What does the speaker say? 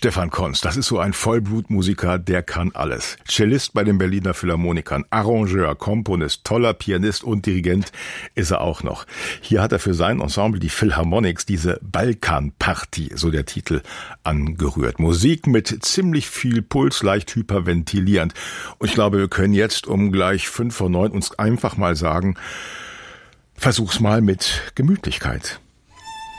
Stefan Konz, das ist so ein Vollblutmusiker, der kann alles. Cellist bei den Berliner Philharmonikern, Arrangeur, Komponist, toller Pianist und Dirigent ist er auch noch. Hier hat er für sein Ensemble, die Philharmonics, diese Balkanparty, so der Titel, angerührt. Musik mit ziemlich viel Puls, leicht hyperventilierend. Und ich glaube, wir können jetzt um gleich 8:55 uns einfach mal sagen, versuch's mal mit Gemütlichkeit.